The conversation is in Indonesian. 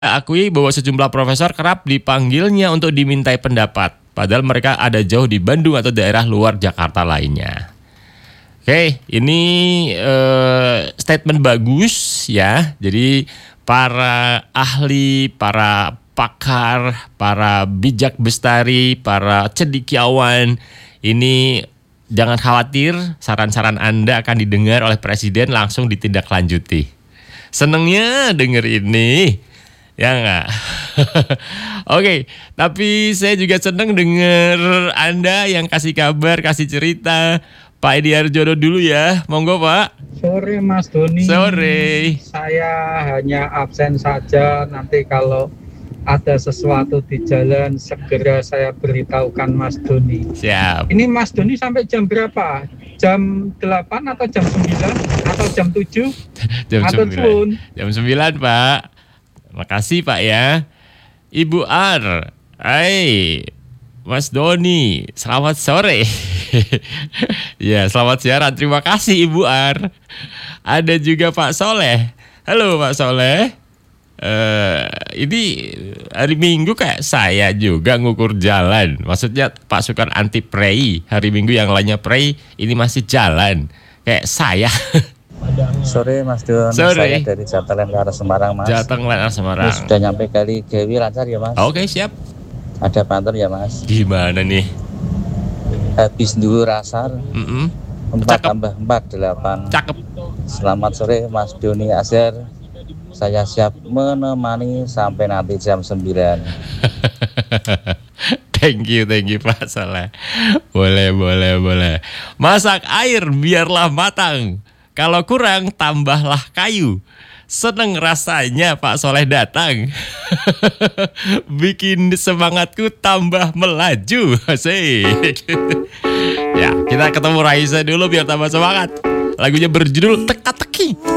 akui bahwa sejumlah profesor kerap dipanggilnya untuk dimintai pendapat, padahal mereka ada jauh di Bandung atau daerah luar Jakarta lainnya. Oke, ini statement bagus ya. Jadi para ahli, para pakar, para bijak bestari, para cendekiawan, ini jangan khawatir, saran-saran Anda akan didengar oleh Presiden, langsung ditindaklanjuti. Senengnya denger ini. Ya enggak? Oke, tapi saya juga seneng denger Anda yang kasih kabar, kasih cerita. Pak Edi Harjono dulu ya, monggo Pak. Sore Mas Doni. Sore. Saya hanya absen saja, nanti kalau ada sesuatu di jalan segera saya beritahukan Mas Doni. Siap. Ini Mas Doni sampai jam berapa? Jam 8 atau jam 9 atau jam 7? Jam Atau 9. Jam 9 Pak. Makasih Pak ya. Ibu Ar. Hai Mas Doni, selamat sore. Ya, selamat siaran. Terima kasih Ibu Ar. Ada juga Pak Soleh. Halo Pak Soleh. Ini hari Minggu kayak saya juga ngukur jalan. Maksudnya pasukan anti prei. Hari Minggu yang lainnya prei, ini masih jalan. Kayak saya. Sore Mas Don, Sore. saya dari Jateng ke arah Semarang Mas. Jateng ke arah Semarang. Ini sudah nyampe kali Gawi lancar ya Mas? Oke, siap. Ada panter ya Mas? Gimana nih? Habis dulu rasar, 4 Cakep. tambah 4, 8. Cakep. Selamat sore Mas Doni Azhar. Saya siap menemani sampai nanti jam 9. Thank you Pak Soleh. Boleh. Masak air biarlah matang. Kalau kurang tambahlah kayu. Seneng rasanya Pak Soleh datang. Bikin semangatku tambah melaju. Asik. Ya, kita ketemu Raisa dulu biar tambah semangat. Lagunya berjudul Teka-teki.